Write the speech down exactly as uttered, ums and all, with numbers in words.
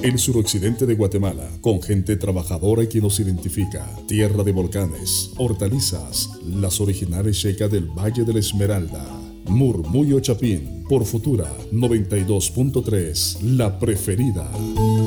El suroccidente de Guatemala, con gente trabajadora que nos identifica. Tierra de volcanes, hortalizas, las originales checas del Valle de la Esmeralda. Murmullo Chapín, por Futura noventa y dos punto tres, la preferida.